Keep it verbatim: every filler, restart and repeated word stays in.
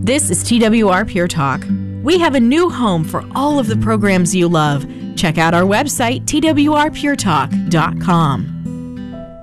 This is T W R Pure Talk. We have a new home for all of the programs you love. Check out our website, T W R pure talk dot com.